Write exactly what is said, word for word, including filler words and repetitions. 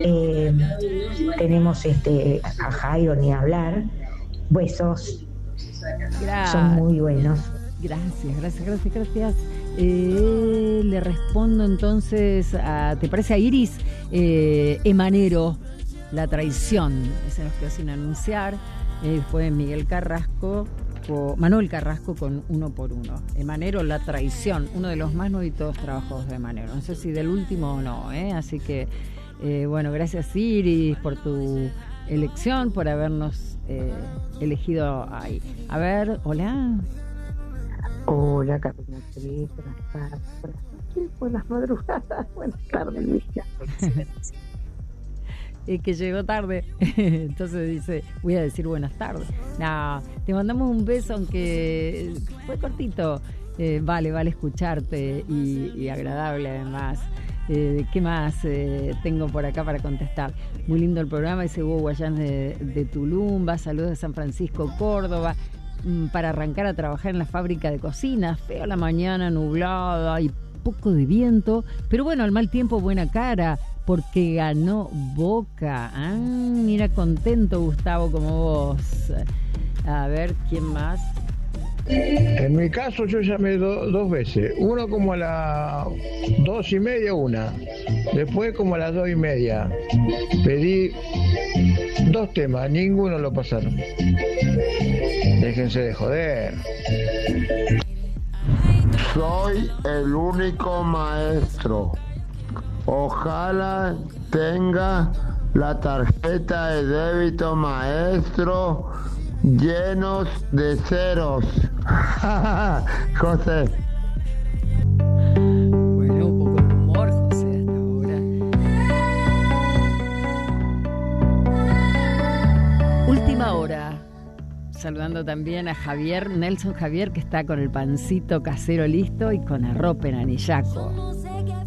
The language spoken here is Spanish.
Eh, tenemos este a Jairo, ni hablar. Besos. Gracias. Son muy buenos. Gracias, gracias, gracias, gracias. Eh, le respondo entonces a, ¿te parece a Iris? Eh, Emanero, La Traición. Ese nos quedó sin anunciar. Eh, después Miguel Carrasco, con, Manuel Carrasco con Uno por Uno. Emanero, La Traición, uno de los más nuevitos trabajos de Emanero. No sé si del último o no, ¿eh? Así que, eh, bueno, gracias Iris por tu elección, por habernos eh, elegido ahí. A ver, hola. Hola, Carolina, buenas tardes. Buenas madrugadas, buenas tardes, Mica. Es que llegó tarde, entonces dice, voy a decir buenas tardes. No, te mandamos un beso, aunque fue cortito. Eh, vale, vale escucharte y, y agradable además. Eh, ¿Qué más eh, tengo por acá para contestar? Muy lindo el programa, dice Hugo Guayán de, de Tulumba, saludos de San Francisco, Córdoba. Para arrancar a trabajar en la fábrica de cocina, feo la mañana, nublada y poco de viento, pero bueno, al mal tiempo buena cara, porque ganó Boca. Ah, mira, contento Gustavo como vos. A ver, ¿quién más? En mi caso yo llamé do, dos veces, uno como a las dos y media una, después como a las dos y media, pedí dos temas, ninguno lo pasaron. Déjense de joder. Soy el único maestro. Ojalá tenga la tarjeta de débito maestro llenos de ceros. José. Bueno, un poco de humor, José, hasta ahora. Última hora. Saludando también a Javier, Nelson Javier, que está con el pancito casero listo y con arroz en anillaco.